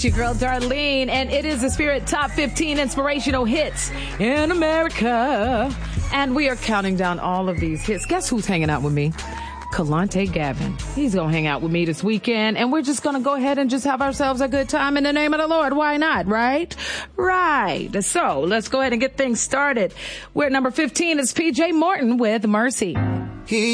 Your girl Darlene, and it is the Spirit Top 15 Inspirational Hits in America. And we are counting down all of these hits. Guess who's hanging out with me? Kalante Gavin. He's going to hang out with me this weekend, and we're just going to go ahead and just have ourselves a good time in the name of the Lord. Why not, right? Right. So let's go ahead and get things started. We're at number 15. It's PJ Morton with Mercy.